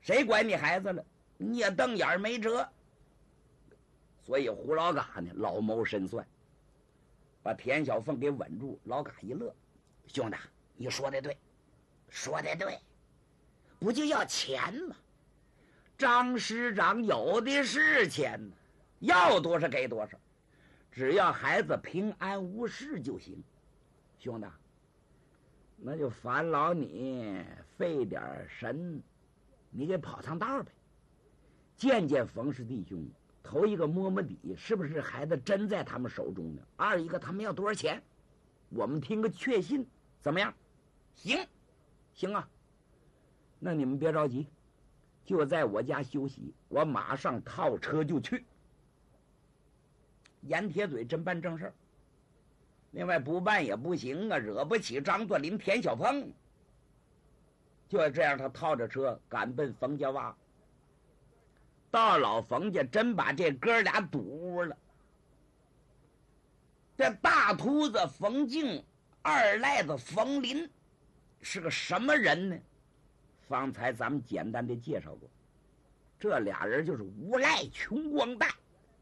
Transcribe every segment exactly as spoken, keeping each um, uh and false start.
谁管你孩子了？你也瞪眼没辙。所以胡老嘎呢，老谋深算，把田小凤给稳住。老嘎一乐：“兄弟，你说的对，说的对，不就要钱吗？张师长有的是钱呢，要多少给多少，只要孩子平安无事就行。兄弟，那就烦劳你费点神，你给跑趟道呗，见见冯氏弟兄，头一个摸摸底，是不是孩子真在他们手中呢？二一个他们要多少钱，我们听个确信，怎么样？行，行啊。那你们别着急，就在我家休息，我马上套车就去。盐铁嘴真办正事儿，另外不办也不行啊，惹不起张作霖、田小凤。就这样，他套着车赶奔冯家洼。到老冯家，真把这哥俩堵了。这大秃子冯静，二赖子冯林，是个什么人呢？方才咱们简单的介绍过，这俩人就是无赖穷光蛋。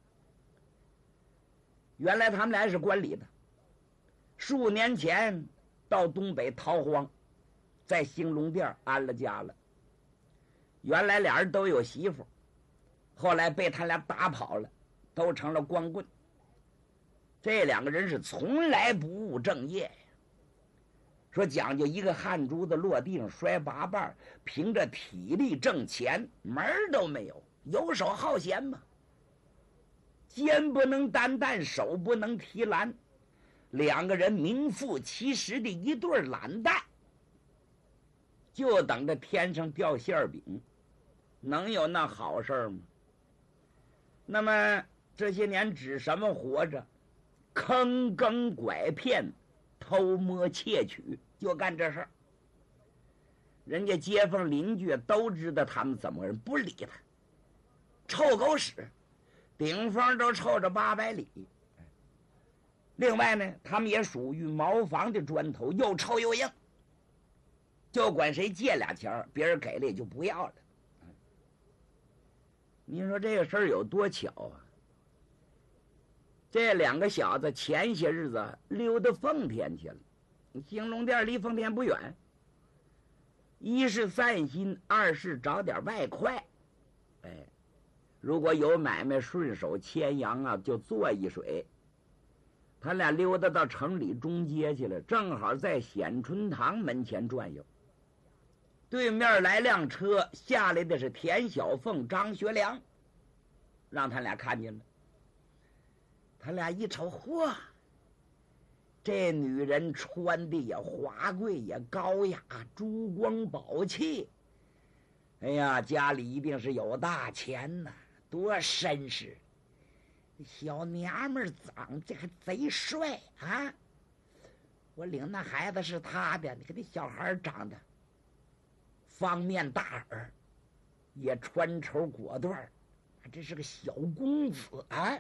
原来他们俩是关里的，数年前到东北逃荒，在兴隆店安了家了。原来俩人都有媳妇，后来被他俩打跑了，都成了光棍。这两个人是从来不务正业呀，说讲究一个汗珠子落地上摔八瓣，凭着体力挣钱门儿都没有，游手好闲嘛。肩不能担担，手不能提篮，两个人名副其实的一对懒蛋，就等着天上掉馅饼，能有那好事吗？那么这些年指什么活着？坑耕拐骗，偷摸窃取，就干这事儿。人家街坊邻居都知道他们怎么回事，不理他，臭狗屎，顶风都臭着八百里。另外呢，他们也属于茅房的砖头，又臭又硬，就管谁借俩钱，别人给了也就不要了。你说这个事儿有多巧啊？这两个小子前些日子溜达奉天去了，兴隆店离奉天不远，一是散心，二是找点外快。哎，如果有买卖顺手牵羊啊，就做一水。他俩溜达到城里中街去了，正好在显春堂门前转悠。对面来辆车，下来的是田小凤、张学良，让他俩看见了。他俩一瞅，嚯，这女人穿的也华贵也高雅，珠光宝气。哎呀，家里一定是有大钱呐，多绅士。小娘们长得还贼帅啊！我领那孩子是他的，你看这小孩长得方面大耳，也穿绸裹缎，这是个小公子啊！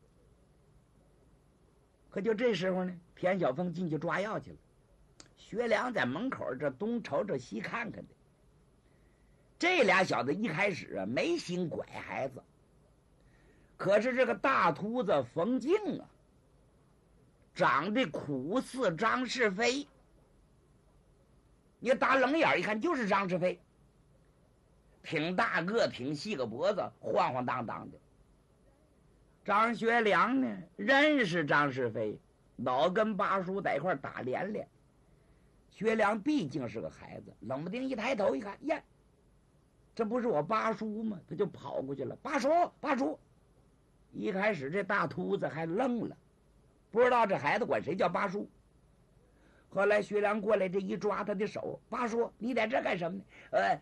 可就这时候呢，田小凤进去抓药去了，学良在门口这东瞅瞅西看看的。这俩小子一开始啊没心拐孩子，可是这个大秃子冯静啊，长得苦似张世飞。你打冷眼一看就是张世飞，挺大个，挺细个脖子，晃晃荡荡的。张学良呢认识张世飞，老跟八叔在一块打连连。学良毕竟是个孩子，冷不丁一抬头一看，呀，这不是我八叔吗？他就跑过去了，八叔，八叔。一开始这大秃子还愣了，不知道这孩子管谁叫八叔。后来学良过来，这一抓他的手，八叔，你在这干什么呢？呃，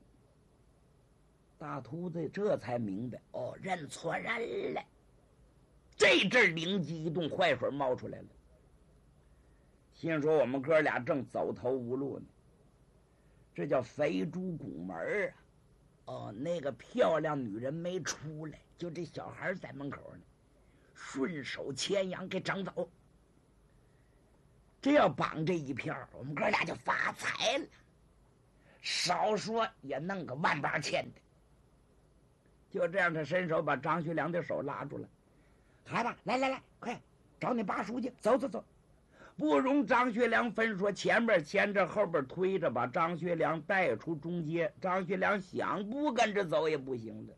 大秃子这才明白，哦，认错人了。这阵灵机一动，坏水冒出来了，心说我们哥俩正走投无路呢，这叫肥猪拱门啊！哦，那个漂亮女人没出来，就这小孩在门口呢，顺手牵羊给整走。这要绑这一票，我们哥俩就发财了。 少说也弄个万八千的。就这样，他伸手把张学良的手拉住了。孩子，来来来，快找你爸书记，走走走。不容张学良分说，前边牵着，后边推着，把张学良带出中街。张学良想不跟着走也不行的。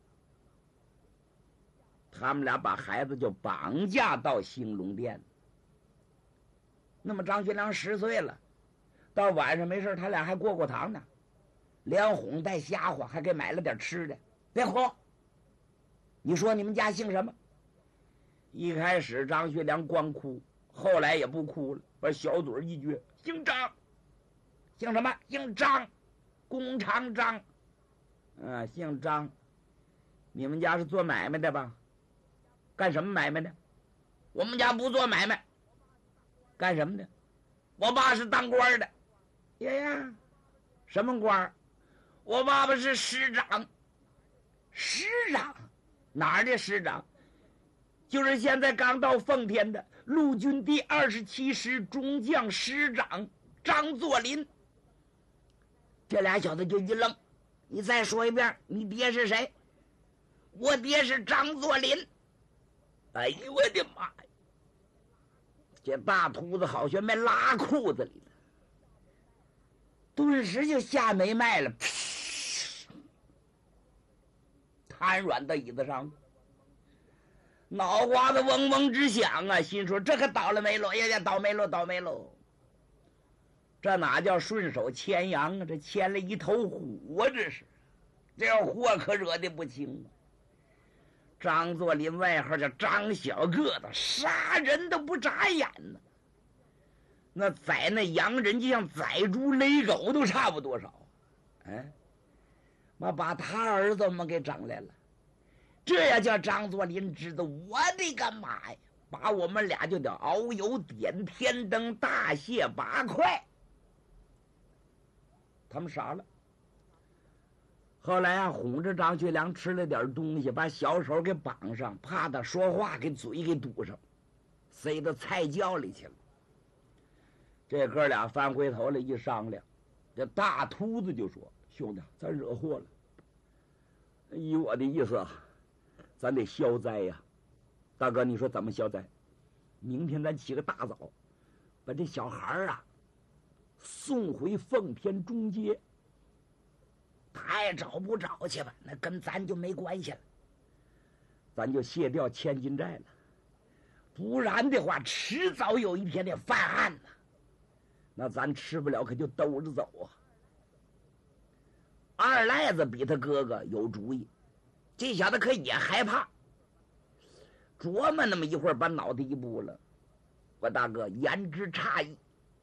他们俩把孩子就绑架到兴隆殿。那么张学良十岁了，到晚上没事他俩还过过堂呢，连哄带瞎话，还给买了点吃的。别哭，你说你们家姓什么？一开始张学良光哭，后来也不哭了，把小嘴一撅，姓张。姓什么？姓张，弓长张。啊，姓张。你们家是做买卖的吧？干什么买卖的？我们家不做买卖。干什么的？我爸是当官的。呀呀，什么官？我爸爸是师长。师长？哪儿的师长？就是现在刚到奉天的陆军第二十七师中将师长张作霖。这俩小子就一愣，你再说一遍，你爹是谁？我爹是张作霖。哎呦我的妈呀！这大秃子好像被拉裤子里了，顿时就吓没脉了，瘫软到椅子上，脑瓜子嗡嗡直响啊！心说这可倒了霉喽，呀呀，倒霉喽，倒霉喽！这哪叫顺手牵羊啊？这牵了一头虎啊！这是，这祸可惹得不轻啊！张作霖外号叫张小个子，杀人都不眨眼呢。那宰那洋人就像宰猪勒狗都差不多少。哎，妈把他儿子们给整来了。这呀叫张作霖知道，我的个妈呀！把我们俩就得熬油点天灯，大卸八块。他们傻了。后来啊，哄着张学良吃了点东西，把小手给绑上，怕他说话给嘴给堵上，塞到菜窖里去了。这哥俩翻回头来一商量，这大秃子就说：“兄弟，咱惹祸了。依我的意思啊，咱得消灾呀。大哥，你说怎么消灾？明天咱起个大早，把这小孩啊送回奉天中街。他爱找不找去吧，那跟咱就没关系了。咱就卸掉千金债了，不然的话，迟早有一天得犯案呢。那咱吃不了，可就兜着走啊。”二赖子比他哥哥有主意，这小子可也害怕，琢磨那么一会儿，把脑袋一拨了：“我大哥言之差矣，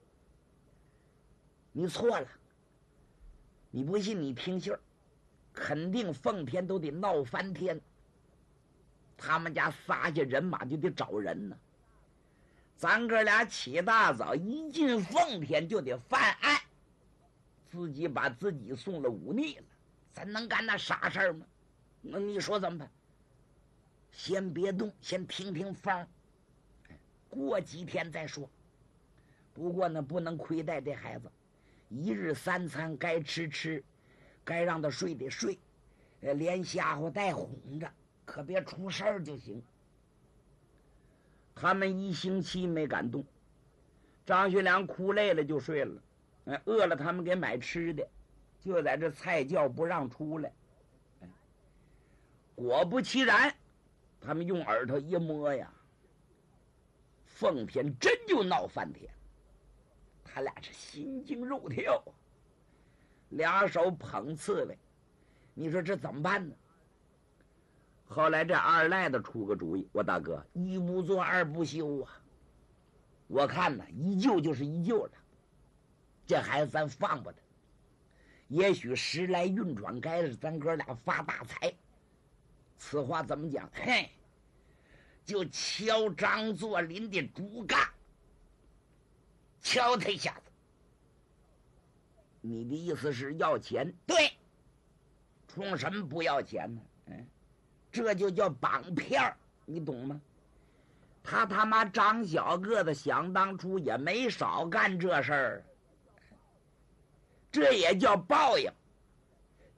你错了。你不信你听信儿，肯定奉天都得闹翻天。他们家撒下人马就得找人呢。咱哥俩起大早一进奉天就得犯案，自己把自己送了忤逆了，咱能干那傻事儿吗？那你说怎么办？先别动，先听听风，过几天再说。不过呢，不能亏待这孩子。一日三餐该吃吃，该让他睡得睡，呃，连吓唬带哄着，可别出事儿就行。”他们一星期没敢动，张学良哭累了就睡了，哎，饿了他们给买吃的，就在这菜窖不让出来。哎，果不其然，他们用耳朵一摸呀，奉天真就闹翻天。他俩是心惊肉跳，俩手捧刺猬，你说这怎么办呢？后来这二赖子出个主意：“我大哥，一不做二不休啊！我看呢，一救就是一救了，这孩子咱放不得。也许时来运转，该是咱哥俩发大财。此话怎么讲？嘿，就敲张作霖的竹竿。敲他一下子。你的意思是要钱？对，冲什么不要钱呢？嗯，这就叫绑片儿，你懂吗？他他妈张小个子想当初也没少干这事儿，这也叫报应。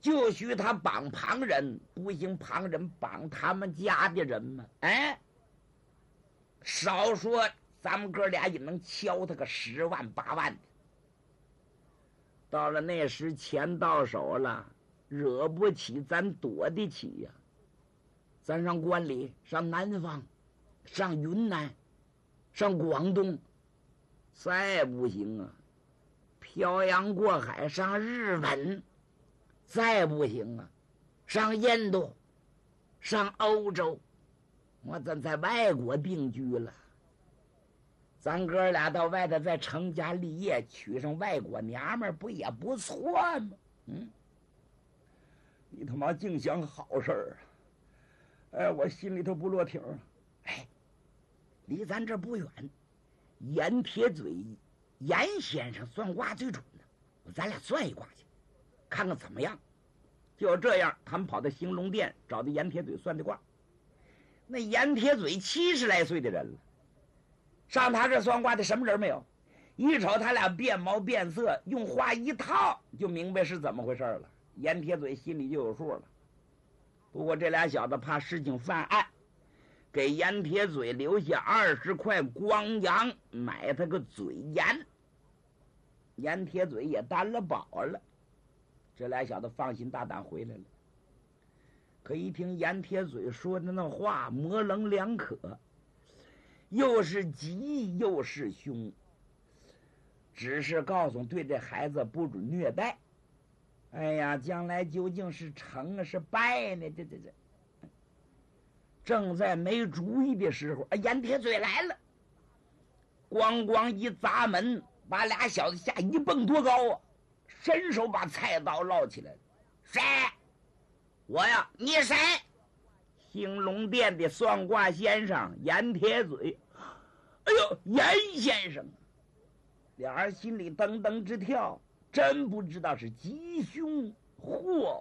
就许他帮旁人，不行旁人帮他们家的人嘛。哎，少说咱们哥俩也能敲他个十万八万的。到了那时钱到手了，惹不起咱躲得起呀、啊。咱上关里，上南方，上云南，上广东，再不行啊，漂洋过海上日本，再不行啊，上印度，上欧洲，我咱在外国定居了。咱哥俩到外头再成家立业，娶上外国娘们儿，不也不错吗？嗯，你他妈净想好事儿啊！哎，我心里头不落挺儿。哎，离咱这不远，盐铁嘴严先生算卦最准的，咱俩算一卦去，看看怎么样。就这样，他们跑到兴隆殿找的盐铁嘴算的卦。那盐铁嘴七十来岁的人了，上他这算卦的什么人没有？一瞅他俩变毛变色，用话一套就明白是怎么回事了。盐铁嘴心里就有数了。不过这俩小子怕事情犯案，给盐铁嘴留下二十块光洋，买他个嘴盐。盐铁嘴也担了保了，这俩小子放心大胆回来了。可一听盐铁嘴说的那话，模棱两可，又是吉又是凶，只是告诉对这孩子不准虐待。哎呀，将来究竟是成啊是败呢？这这这，正在没主意的时候，啊，盐铁嘴来了，咣咣一砸门，把俩小子吓一蹦多高啊！伸手把菜刀捞起来了。谁？我呀。你谁？兴隆殿的算卦先生盐铁嘴。哎呦，盐先生！俩人心里噔噔直跳，真不知道是吉凶祸